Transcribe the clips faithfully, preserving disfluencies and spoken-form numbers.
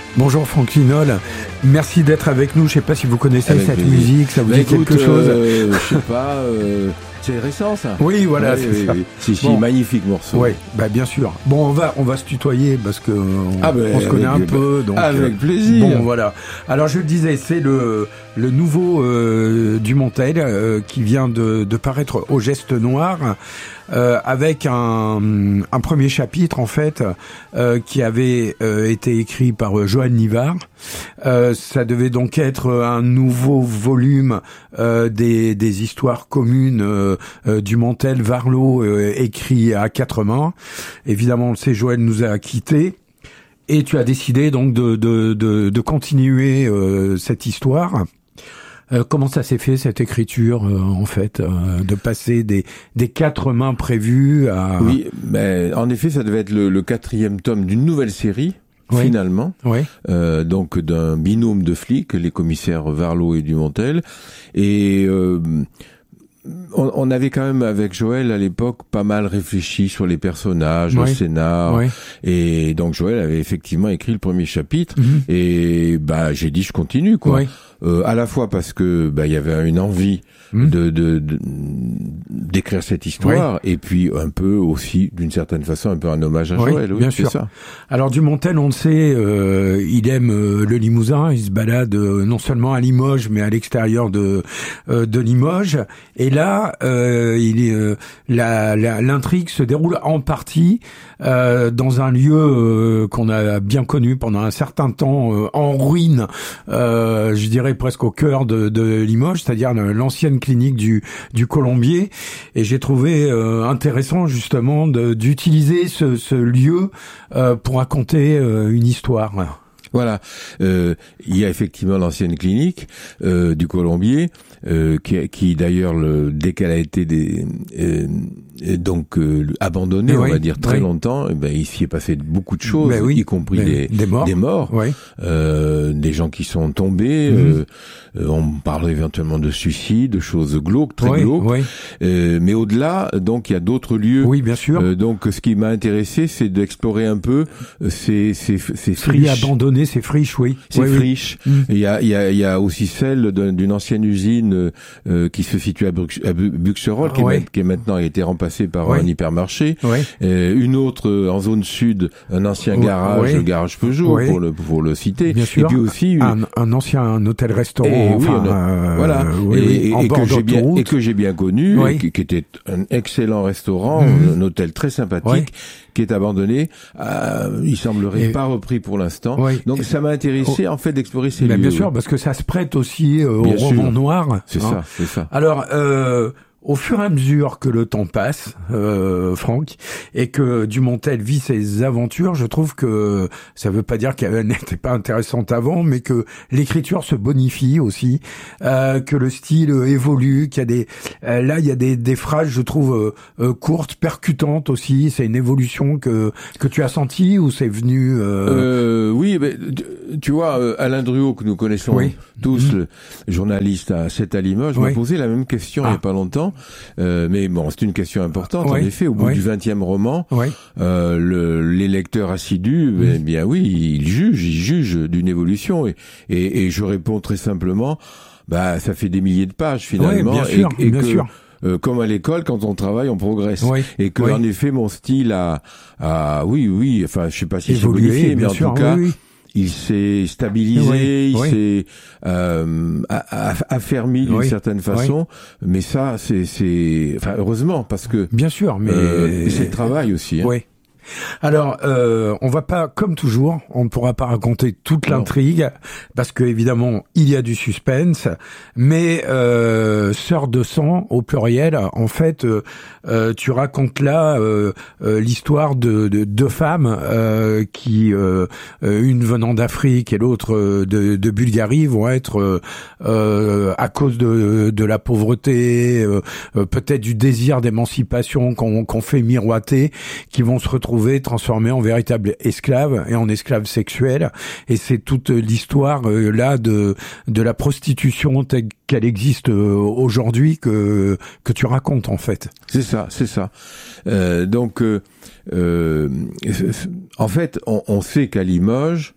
Bonjour Franck Linol, merci d'être avec nous. Je ne sais pas si vous connaissez avec cette plaisir. musique, ça vous bah dit écoute, quelque chose euh, Je sais pas, euh, c'est récent ça. Oui, voilà, oui, c'est oui, ça. Oui. C'est si, bon. magnifique morceau. Oui, bah bien sûr. Bon, on va, on va se tutoyer parce que on, ah bah, on se connaît un bah, peu. Donc, avec plaisir. Bon, voilà. Alors je le disais, c'est le le nouveau euh, Dumontel euh, qui vient de, de paraître au Geste Noir. Euh, avec un, un premier chapitre en fait euh, qui avait euh, été écrit par euh, Joël Nivard. Euh, ça devait donc être un nouveau volume euh, des, des histoires communes euh, euh, Dumontel, Varlot, euh, écrit à quatre mains. Évidemment, on le sait, Joël nous a quittés. Et tu as décidé donc de, de, de, de continuer euh, cette histoire. Euh, comment ça s'est fait cette écriture euh, en fait, euh, de passer des des quatre mains prévues à... Oui, mais en effet, ça devait être le, le quatrième tome d'une nouvelle série. Oui. Finalement, oui. euh, donc d'un binôme de flics, les commissaires Varlot et Dumontel, et euh, on, on avait quand même avec Joël à l'époque pas mal réfléchi sur les personnages, oui. le scénar, oui. et donc Joël avait effectivement écrit le premier chapitre, mm-hmm. et bah j'ai dit je continue quoi. Oui. Euh, à la fois parce que bah il y avait une envie mmh. de, de, de d'écrire cette histoire oui. et puis un peu aussi d'une certaine façon un peu un hommage à oui, Joël. Oui, bien sûr. Ça. Alors Dumontel, on le sait, euh, il aime euh, le Limousin, il se balade euh, non seulement à Limoges mais à l'extérieur de euh, de Limoges. Et là, euh, il est euh, la, la l'intrigue se déroule en partie euh, dans un lieu euh, qu'on a bien connu pendant un certain temps euh, en ruine. Euh, je dirais presque au cœur de, de Limoges, c'est-à-dire l'ancienne clinique du, du Colombier. Et j'ai trouvé euh, intéressant justement de, d'utiliser ce, ce lieu euh, pour raconter euh, une histoire. Voilà, euh, il y a effectivement l'ancienne clinique euh, du Colombier, euh, qui, qui d'ailleurs, le, dès qu'elle a été des, euh, donc euh, abandonnée, oui, on va dire très oui. longtemps, eh ben, il s'y est passé beaucoup de choses, oui, y compris des, des morts, des, morts oui. euh, des gens qui sont tombés. Mmh. Euh, euh, on parle éventuellement de suicide, de choses glauques, très oui, glauques. Oui. Euh, mais au-delà, donc il y a d'autres lieux. Oui, bien sûr. Euh, donc ce qui m'a intéressé, c'est d'explorer un peu ces ces ces friches abandonnées. Ces friches, oui. Ces oui, friches. Oui. Il y a, il y a, il y a aussi celle d'une ancienne usine euh, qui se situe à, Brux, à Buxerolles, qui, oui. qui est maintenant a été remplacée par oui. un hypermarché. Oui. Euh, une autre euh, en zone sud, un ancien oui. garage, oui. le garage Peugeot, oui. pour le pour le citer. Bien sûr. Et puis aussi un, un ancien un hôtel-restaurant. Enfin, oui, euh, voilà. Oui, et, oui, et, en et bord que j'ai bien et que j'ai bien connu, oui. et qui, qui était un excellent restaurant, mmh. un hôtel très sympathique. Oui. qui est abandonné, euh, il semblerait et... pas repris pour l'instant. Oui. Donc ça m'a intéressé oh. en fait d'explorer ces ben, lieux. Bien sûr, parce que ça se prête aussi euh, au roman noir. C'est hein. ça, c'est ça. Alors, euh, au fur et à mesure que le temps passe, euh, Franck, et que Dumontel vit ses aventures, je trouve que ça veut pas dire qu'elle n'était pas intéressante avant, mais que l'écriture se bonifie aussi, euh, que le style évolue, qu'il y a des euh, là il y a des, des phrases, je trouve euh, euh, courtes, percutantes aussi. C'est une évolution que que tu as senti ou c'est venu euh... Euh, Oui, mais tu vois, Alain Druot que nous connaissons oui. tous, mmh. le journaliste à sept à Limoges, oui. m'a posé la même question ah. il y a pas longtemps. Euh, mais bon, c'est une question importante. Oui. En effet, au bout oui. du vingtième roman, oui. euh, le, les lecteurs assidus, oui. eh bien oui, ils jugent, ils jugent d'une évolution. Et, et, et je réponds très simplement, bah ça fait des milliers de pages finalement. Oui, bien sûr, et, et bien que, sûr. Euh, comme à l'école, quand on travaille, on progresse. Oui, et que, oui. en effet, mon style a, a oui, oui, enfin, je sais pas si c'est bonifié, mais en sûr, tout cas, oui, oui. il s'est stabilisé, oui, il oui. s'est euh, affermi d'une oui, certaine façon. Oui. Mais ça, c'est, c'est, enfin, heureusement, parce que bien sûr, mais euh, c'est le travail aussi. Hein. Oui. Alors, euh, on va pas, comme toujours, on ne pourra pas raconter toute non. l'intrigue, parce que évidemment, il y a du suspense, mais euh, Sœur de sang, au pluriel, en fait, euh, euh, tu racontes là euh, euh, l'histoire de, de deux femmes euh, qui, euh, une venant d'Afrique et l'autre de, de Bulgarie, vont être, euh, à cause de, de la pauvreté, euh, peut-être du désir d'émancipation qu'on, qu'on fait miroiter, qui vont se retrouver transformés en véritables esclaves et en esclaves sexuels. Et c'est toute l'histoire euh, là de de la prostitution telle qu'elle existe euh, aujourd'hui que que tu racontes en fait. C'est ça, c'est ça. Euh, donc, euh, euh, en fait, on, on sait qu'à Limoges,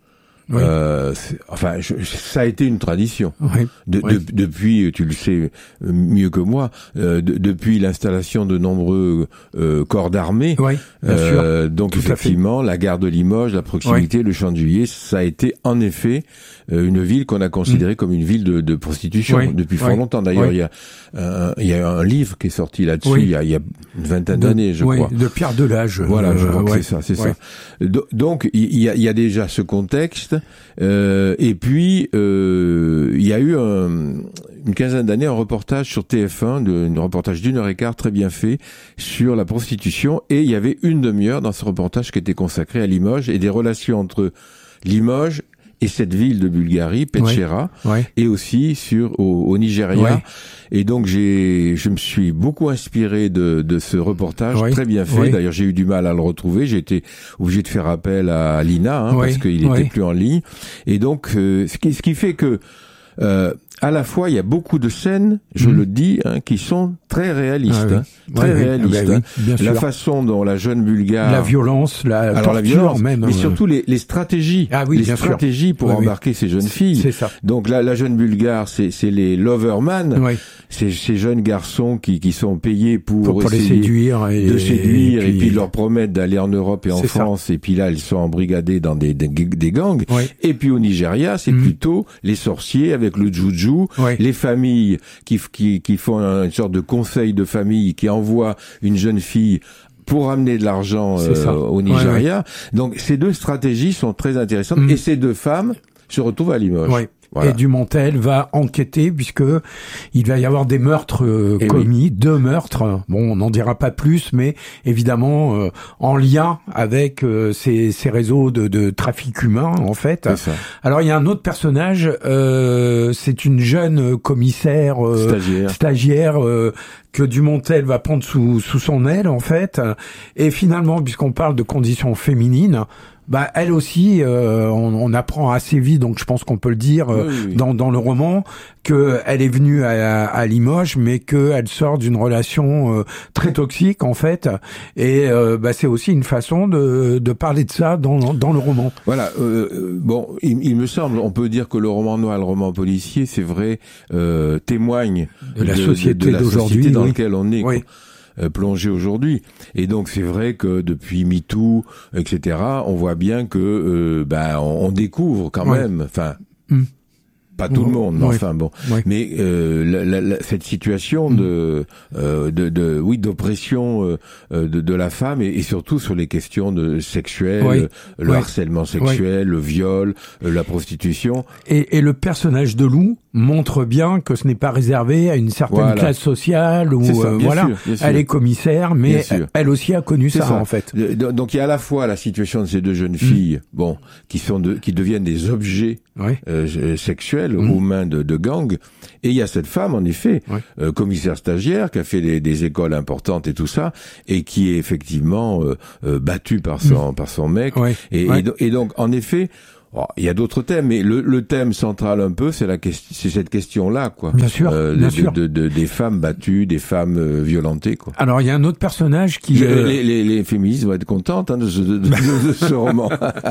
Oui. Euh, enfin, je, ça a été une tradition. Oui. De, oui. de, depuis, tu le sais mieux que moi, euh, de, depuis l'installation de nombreux euh, corps d'armée. Oui, bien euh, sûr. Donc Tout effectivement, la gare de Limoges, la proximité, oui. le Champ de Juillet, ça a été en effet euh, une ville qu'on a considérée mmh. comme une ville de, de prostitution oui. depuis fort oui. longtemps. D'ailleurs, oui. il y a euh, il y a un livre qui est sorti là-dessus oui. il, y a, il y a une vingtaine de, d'années, je oui, crois. De Pierre Delage. Voilà, je euh, crois que ouais. c'est ça, c'est ouais. ça. Donc il y a, il y a déjà ce contexte. Euh, et puis euh, il y a eu un, une quinzaine d'années un reportage sur T F un, de, un reportage d'une heure et quart très bien fait sur la prostitution, et il y avait une demi-heure dans ce reportage qui était consacré à Limoges et des relations entre Limoges et cette ville de Bulgarie, Petchera, ouais, ouais. et aussi sur au, au Nigeria. Ouais. Et donc j'ai, je me suis beaucoup inspiré de, de ce reportage, ouais. très bien fait. Ouais. D'ailleurs, j'ai eu du mal à le retrouver. J'ai été obligé de faire appel à l'I N A hein, ouais. parce qu'il n'était ouais. plus en ligne. Et donc, euh, ce qui, ce qui fait que euh, à la fois, il y a beaucoup de scènes, je mmh. le dis, hein, qui sont très réalistes, ah, oui. hein, très ouais, réalistes. Oui, hein. oui, bien la sûr. façon dont la jeune Bulgare, la violence, la alors torture la violence, même, mais ouais. surtout les, les stratégies, ah, oui, les bien stratégies sûr. pour oui, embarquer oui. ces jeunes filles. C'est ça. Donc la, la jeune Bulgare, c'est, c'est les loverman, oui. c'est ces jeunes garçons qui, qui sont payés pour, pour, pour essayer les séduire et, de séduire et puis, et puis leur promettre d'aller en Europe et en France. Ça. Et puis là, ils sont embrigadés dans des, des, des gangs. Oui. Et puis au Nigeria, c'est mmh. plutôt les sorciers avec le juju, oui. les familles qui, qui, qui font une sorte de conseil de famille, qui envoient une jeune fille pour amener de l'argent euh, au Nigeria. Ouais, ouais. Donc ces deux stratégies sont très intéressantes mmh. et ces deux femmes se retrouvent à Limoges. Ouais. Voilà. Et Dumontel va enquêter puisque il va y avoir des meurtres euh, commis, oui. deux meurtres. Bon, on n'en dira pas plus, mais évidemment euh, en lien avec euh, ces, ces réseaux de, de trafic humain, en fait. C'est ça. Alors il y a un autre personnage, euh, c'est une jeune commissaire euh, stagiaire, stagiaire euh, que Dumontel va prendre sous, sous son aile, en fait. Et finalement, puisqu'on parle de conditions féminines, bah elle aussi, euh, on, on apprend assez vite, donc je pense qu'on peut le dire euh, oui, oui. dans dans le roman, que elle est venue à, à Limoges, mais que elle sort d'une relation euh, très toxique en fait, et euh, bah c'est aussi une façon de de parler de ça dans dans le roman. Voilà. Euh, bon, il, il me semble, on peut dire que le roman noir, le roman policier, c'est vrai, euh, témoigne de la de, société de, de la d'aujourd'hui, société dans oui. laquelle on est. Oui. Quoi. Euh, plongé aujourd'hui. Et donc c'est vrai que depuis MeToo, et cetera, on voit bien que euh, ben on, on découvre quand ouais. même, enfin mm. pas tout mmh. le monde, mais ouais. enfin bon, ouais. mais euh, la, la, la, cette situation mm. de, euh, de de oui d'oppression euh, de, de la femme et, et surtout sur les questions de sexuelles, ouais. le ouais. harcèlement sexuel, ouais. le viol, euh, la prostitution. Et, et le personnage de Lou montre bien que ce n'est pas réservé à une certaine voilà. classe sociale où ça, euh, voilà, sûr, elle est commissaire, mais elle, elle aussi a connu ça, ça en fait. Donc il y a à la fois la situation de ces deux jeunes filles, mmh. bon, qui sont de, qui deviennent des objets ouais. euh, sexuels mmh. aux mains de, de gangs, et il y a cette femme en effet, ouais. euh, commissaire stagiaire, qui a fait des, des écoles importantes et tout ça, et qui est effectivement euh, euh, battue par son mmh. par son mec, ouais. Et, ouais. et, et donc en effet. Oh, il y a d'autres thèmes, mais le, le thème central un peu, c'est la question, c'est cette question-là, quoi. Bien sûr, euh, bien de, sûr. De, de, de, des femmes battues, des femmes euh, violentées, quoi. Alors il y a un autre personnage qui. Je, euh... les, les, les féministes vont être contentes hein, de, ce, de, de, de ce roman.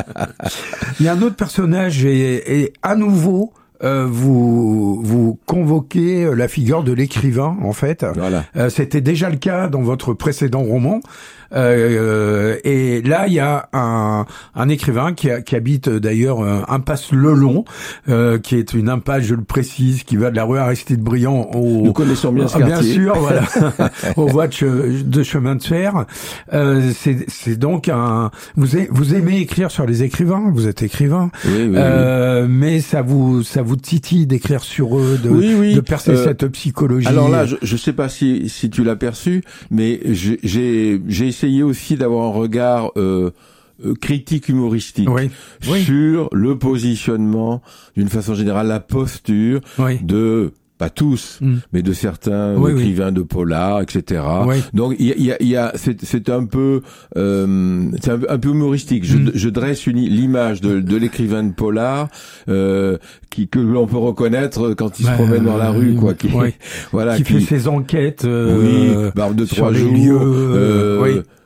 Il y a un autre personnage et, et à nouveau. Euh, vous vous convoquez la figure de l'écrivain en fait. Voilà. Euh, c'était déjà le cas dans votre précédent roman. Euh, et là, il y a un, un écrivain qui, a, qui habite d'ailleurs euh, impasse Le Long, euh, qui est une impasse, je le précise, qui va de la rue Aristide Briand au. Nous connaissons bien ce quartier. Bien sûr, voilà, aux voies de, che, de chemin de fer. Euh, c'est, c'est donc un. Vous, a, vous aimez écrire sur les écrivains, vous êtes écrivain, oui, oui, euh, oui. mais ça vous ça vous titille d'écrire sur eux, de, oui, oui. de percer euh, cette psychologie. Alors là, je, je sais pas si si tu l'as perçu, mais j'ai j'ai, j'ai essayé aussi d'avoir un regard euh, euh, critique humoristique oui. Oui. sur le positionnement, d'une façon générale, la posture oui. de pas tous, mm. mais de certains oui, écrivains oui. de polar, et cetera. Oui. Donc il y a, il y a, il y a c'est, c'est un peu, euh, c'est un, un peu humoristique. Je, mm. je dresse une, l'image de, de l'écrivain de polar euh, qui que l'on peut reconnaître quand il bah, se promène dans la rue, quoi. Qui, oui. voilà, qui, qui fait ses enquêtes. Euh, oui, barbe de sur trois les jours. Lieux, euh, oui.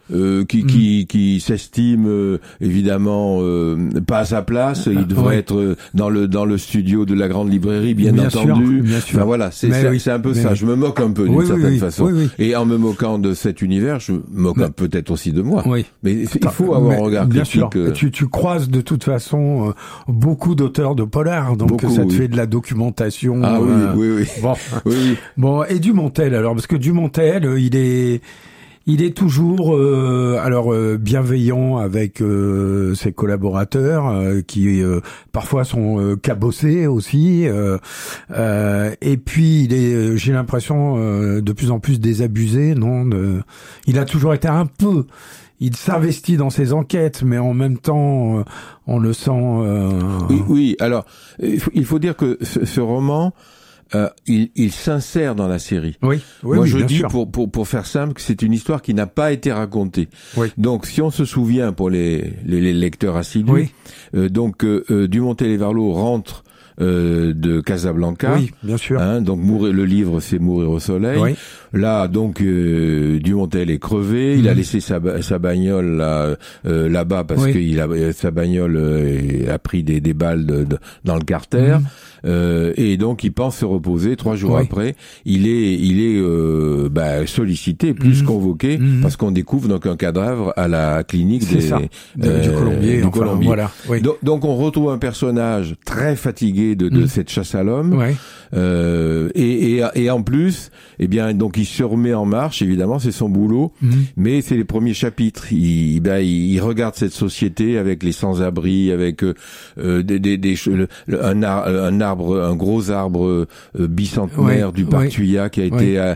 euh, qui, mmh. qui, qui s'estime euh, évidemment euh, pas à sa place. Il devrait oui. être dans le dans le studio de la grande librairie, bien, bien entendu. Sûr, bien sûr. Enfin voilà, c'est c'est, oui. c'est un peu mais ça. Oui. Je me moque un peu d'une oui, certaine oui, façon. Oui, oui. Et en me moquant de cet univers, je me moque mais, peut-être aussi de moi. Oui. Mais il faut avoir mais, un regard bien critique. Sûr. Tu, tu croises de toute façon euh, beaucoup d'auteurs de polar, donc beaucoup, ça te oui. fait de la documentation. Ah oui, euh, oui, oui. Bon, oui, oui. Bon, et Dumontel alors, parce que Dumontel, il est, il est toujours euh, alors euh, bienveillant avec euh, ses collaborateurs euh, qui euh, parfois sont euh, cabossés aussi. Euh, euh, et puis il est, j'ai l'impression euh, de plus en plus désabusé. Non, de, il a toujours été un peu. Il s'investit dans ses enquêtes, mais en même temps, euh, on le sent. Euh... Oui, oui. Alors, il faut, il faut dire que ce, ce roman. Euh, il, il s'insère dans la série. Oui, oui, Moi, oui, je bien dis sûr. pour pour pour faire simple que c'est une histoire qui n'a pas été racontée. Oui. Donc, si on se souvient pour les les, les lecteurs assidus, oui. euh, donc euh, euh, Dumontel et Varlot rentrent euh, de Casablanca. Oui, bien sûr. Hein, donc mourir, le livre, c'est Mourir au soleil. Oui. Là, donc euh, Dumontel est crevé. Il mmh. a laissé sa, sa bagnole là, euh, là-bas parce oui. que il a, sa bagnole euh, a pris des, des balles de, de, dans le carter. Mmh. Euh, et donc il pense se reposer. Trois jours oui. après, il est, il est euh, bah, sollicité, plus mmh. convoqué, mmh. parce qu'on découvre donc un cadavre à la clinique des, ça. Euh, du Colombier. Du enfin, Colombier. Voilà. Oui. Donc, donc on retrouve un personnage très fatigué de, de mmh. cette chasse à l'homme. Oui. Euh, et, et, et en plus, eh bien, donc il se remet en marche. Évidemment, c'est son boulot, mmh. mais c'est les premiers chapitres. Il, ben, il regarde cette société avec les sans-abri, avec euh, des, des, des le, un, ar, un arbre, un gros arbre euh, bicentenaire oui. du parc oui. Tuya qui a été oui. euh,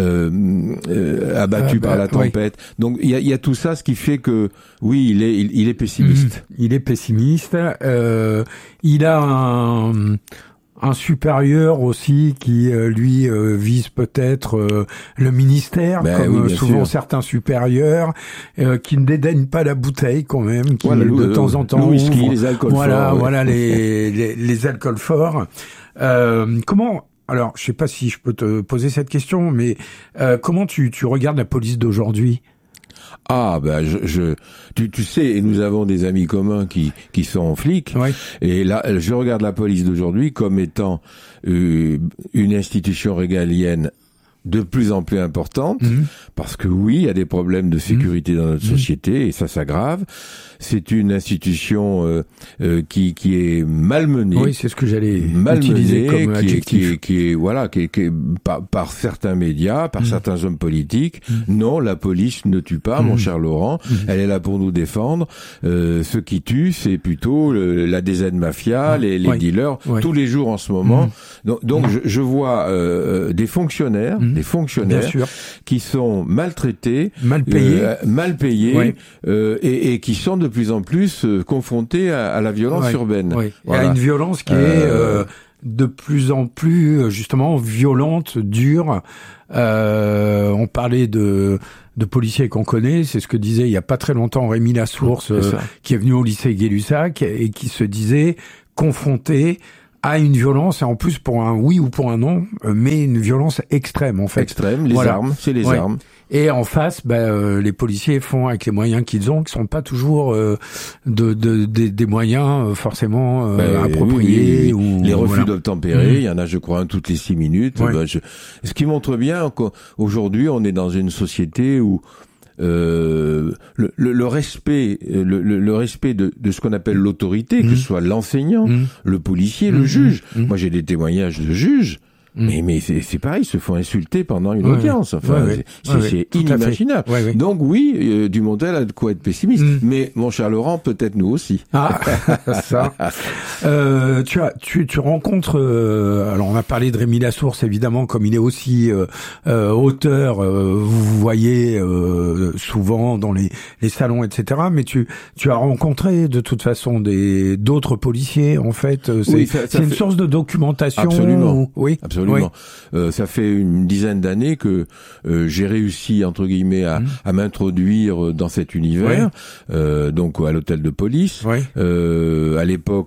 euh, abattu euh, bah, par la tempête. Oui. Donc il y a, y a tout ça, ce qui fait que oui, il est, il, il est pessimiste. Mmh. Il est pessimiste. Euh, il a un un supérieur aussi qui euh, lui euh, vise peut-être euh, le ministère, ben comme oui, souvent sûr. certains supérieurs euh, qui ne dédaignent pas la bouteille quand même, qui voilà, de le, temps en temps le whisky, les alcools voilà, forts, voilà ouais. les, les les alcools forts. Euh, comment alors je sais pas si je peux te poser cette question, mais euh, comment tu tu regardes la police d'aujourd'hui? Ah ben je, je tu, tu sais, et nous avons des amis communs qui qui sont flics. Oui. Et là, je regarde la police d'aujourd'hui comme étant euh, une institution régalienne de plus en plus importante, mmh. parce que oui, il y a des problèmes de sécurité mmh. dans notre société, et ça s'aggrave. C'est une institution euh, euh, qui qui est malmenée. Oui, c'est ce que j'allais malmenée, utiliser comme qui adjectif. Est, qui, est, qui est voilà, qui est, qui est par, par certains médias, par mmh. certains hommes politiques. Mmh. Non, la police ne tue pas, mmh. mon cher Laurent. Mmh. Elle est là pour nous défendre. Euh, ce qui tue, c'est plutôt le, la D Z mafia, mmh. les, les oui. dealers, oui. tous les jours en ce moment. Mmh. Donc, donc mmh. je, je vois euh, des fonctionnaires. Mmh. des fonctionnaires qui sont maltraités, mal payés, euh, mal payés oui. euh, et, et qui sont de plus en plus euh, confrontés à, à la violence oui. urbaine. Oui. Voilà. Il y a une violence qui euh... est euh, de plus en plus justement violente, dure. Euh, on parlait de de policiers qu'on connaît, c'est ce que disait il y a pas très longtemps Rémi Lassource, euh, qui est venu au lycée Gay-Lussac et qui se disait confronté à une violence, et en plus pour un oui ou pour un non, mais une violence extrême en fait. Extrême, les voilà. armes, c'est les ouais. armes. Et en face, bah, euh, les policiers font avec les moyens qu'ils ont, qui sont pas toujours euh, de, de, de des moyens euh, forcément euh, bah, appropriés. Oui, oui, oui. Ou, les refus voilà. d'obtempérer, mmh. il y en a, je crois, un toutes les six minutes. Ouais. Bah, je... Ce qui montre bien qu'aujourd'hui, on est dans une société où Euh, le, le, le respect, le, le, le respect de, de ce qu'on appelle l'autorité, mmh. que ce soit l'enseignant, mmh. le policier, mmh. le juge. Mmh. Moi, j'ai des témoignages de juges. Mmh. Mais, mais c'est, c'est pareil, ils se font insulter pendant une ouais, audience. Enfin, ouais, c'est, ouais, c'est, ouais, c'est inimaginable. Ouais, ouais. Donc oui, euh, Dumontel a de quoi être pessimiste. Mmh. Mais mon cher Laurent, peut-être nous aussi. Ah, ça. euh, tu as, tu, tu rencontres. Euh, alors, on a parlé de Rémi Lassource, évidemment, comme il est aussi euh, euh, auteur. Euh, vous voyez euh, souvent dans les, les salons, et cetera. Mais tu, tu as rencontré de toute façon des d'autres policiers. En fait, c'est, oui, ça, ça c'est une fait... source de documentation. Absolument. Ou... Oui. Absolument. Absolument. Oui. Euh, ça fait une dizaine d'années que euh, j'ai réussi entre guillemets à, mmh. à m'introduire dans cet univers. Oui. Euh, donc à l'hôtel de police. Oui. Euh, à l'époque, le commissaire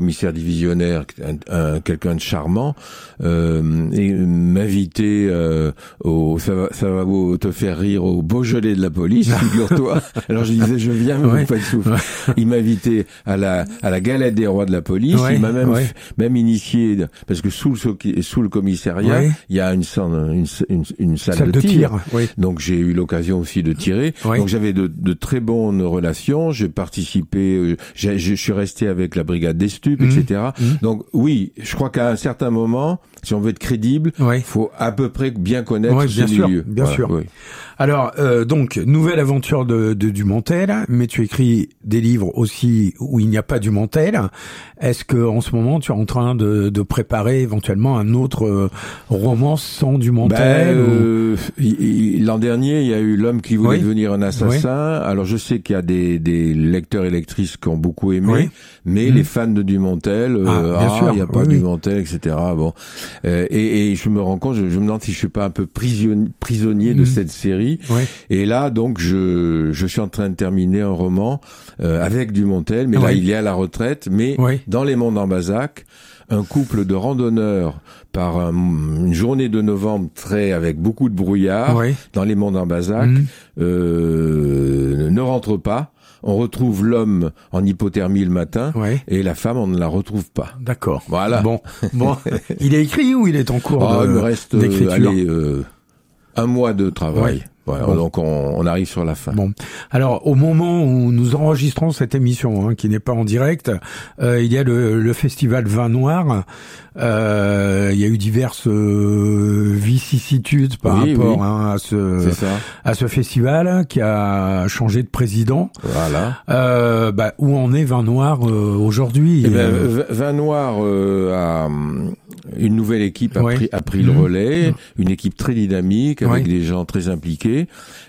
commissaire divisionnaire, un, un, quelqu'un de charmant, euh, et m'invitait euh, au ça va, ça va vous te faire rire au Beaujolais de la police, figure-toi. Alors je disais je viens, mais ouais. Pas de souffle. Il m'invitait à la à la galette des rois de la police. Ouais. Il m'a même ouais. même initié parce que sous le sous le commissariat, ouais. il y a une une, une, une salle, salle de, de tir. tir. Oui. Donc j'ai eu l'occasion aussi de tirer. Ouais. Donc j'avais de, de très bonnes relations. J'ai participé. J'ai, je suis resté avec la brigade des stupes, mmh. et cetera. Mmh. Donc oui, je crois qu'à un certain moment, si on veut être crédible, il ouais. faut à peu près bien connaître ouais, bien ce sûr, milieu. Bien voilà, sûr. Oui. Alors, euh, donc, nouvelle aventure de, de Dumontel, mais tu écris des livres aussi où il n'y a pas Dumontel. Est-ce que en ce moment, tu es en train de, de préparer éventuellement un autre euh, roman sans Dumontel ben, ou... euh, L'an dernier, il y a eu L'homme qui voulait oui. devenir un assassin. Oui. Alors, je sais qu'il y a des, des lecteurs et lectrices qui ont beaucoup aimé, oui. mais mmh. les fans de Dumontel, euh, ah, bien ah, sûr. il n'y a pas oui, Dumontel, oui. et cetera. Bon, euh, et, et je me rends compte, je, je me demande si je suis pas un peu prisonnier, prisonnier mmh. de cette série. Oui. Et là, donc, je, je suis en train de terminer un roman euh, avec Dumontel, mais oui. là, il est à la retraite. Mais oui. dans les Monts d'Ambazac, un couple de randonneurs par un, une journée de novembre très avec beaucoup de brouillard oui. dans les Monts d'Ambazac mmh. euh, ne rentre pas. On retrouve l'homme en hypothermie le matin ouais. et la femme, on ne la retrouve pas. D'accord. Voilà. Bon, bon. Il est écrit ou il est en cours oh, de, il me reste d'écriture euh, allez, euh, un mois de travail. Ouais. Ouais, bon. Donc on, on arrive sur la fin. Bon, alors au moment où nous enregistrons cette émission, hein, qui n'est pas en direct, euh, il y a le, le festival Vin Noir. Euh, il y a eu diverses euh, vicissitudes par oui, rapport oui. Hein, à ce à ce festival qui a changé de président. Voilà. Euh, bah, où en est Vin Noir euh, aujourd'hui? Eh ben, Vin Noir euh, a une nouvelle équipe a ouais. pris, a pris mmh. le relais, mmh. une équipe très dynamique avec ouais. des gens très impliqués.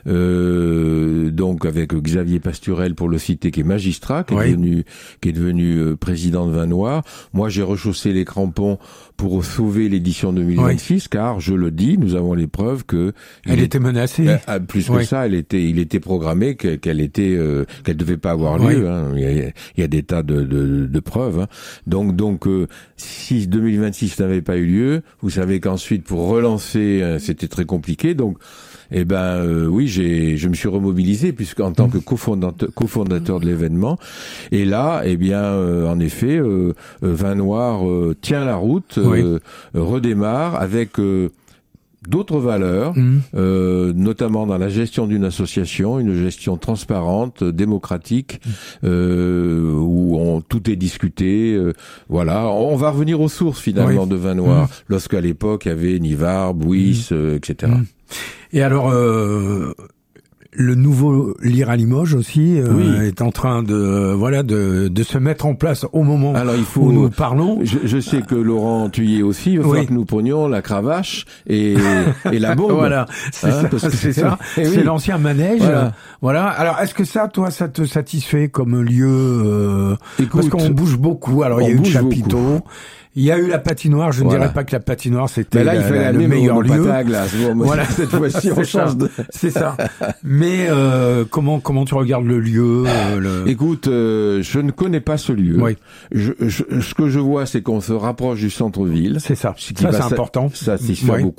Euh, donc avec Xavier Pasturel pour le citer, qui est magistrat, qui ouais. est devenu qui est devenu euh, président de Vin Noir. Moi, j'ai rechaussé les crampons pour sauver l'édition deux mille vingt-six, ouais. car je le dis, nous avons les preuves que elle était menacée. Euh, plus ouais. que ça, elle était, il était programmé qu'elle, qu'elle était, euh, qu'elle devait pas avoir lieu. Ouais. Hein. Il, y a, il y a des tas de, de, de preuves. Hein. Donc, donc, euh, si deux mille vingt-six n'avait pas eu lieu, vous savez qu'ensuite pour relancer, euh, c'était très compliqué. Donc Eh ben euh, oui, j'ai, je me suis remobilisé puisqu'en tant que cofondateur, cofondateur de l'événement. Et là, eh bien, euh, en effet, euh, Vin Noir euh, tient la route, euh, oui. redémarre avec euh, d'autres valeurs, mmh. euh, notamment dans la gestion d'une association, une gestion transparente, démocratique, euh, où on, tout est discuté. Euh, voilà, on va revenir aux sources finalement oui. de Vin Noir, mmh. lorsqu'à l'époque il y avait Nivard, Bouis, mmh. euh, et cetera. Mmh. Et alors, euh, le nouveau Lire à Limoges aussi euh, oui. est en train de euh, voilà de, de se mettre en place au moment alors, il faut, où nous parlons. Je, je sais que Laurent, tu y es aussi. Il va oui. falloir que nous prenions la cravache et, et la bombe. Voilà, c'est hein, ça. Parce que c'est, ça. c'est oui. l'ancien manège. Voilà. voilà. Alors, est-ce que ça, toi, ça te satisfait comme lieu euh, Écoute, parce qu'on bouge beaucoup. Alors, il y a eu le chapiteau. Beaucoup. Il y a eu la patinoire. Je voilà. ne dirais pas que la patinoire c'était mais là, il la, fallait la, le meilleur lieu. À glace. Bon, moi, voilà. Cette fois-ci, on change de. C'est ça. Mais euh, comment comment tu regardes le lieu euh, le... Écoute, euh, je ne connais pas ce lieu. Oui. Je, je, ce que je vois, c'est qu'on se rapproche du centre-ville. C'est ça. Ça, c'est important. Ça satisfait oui. beaucoup.